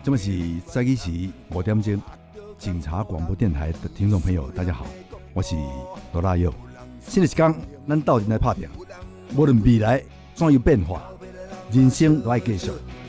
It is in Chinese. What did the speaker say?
这么是早起时5点钟，警察广播电台的听众朋友，大家好，我是罗大佑。新的一天，咱斗阵来打拼，无论未来怎样变化，人生都要继续。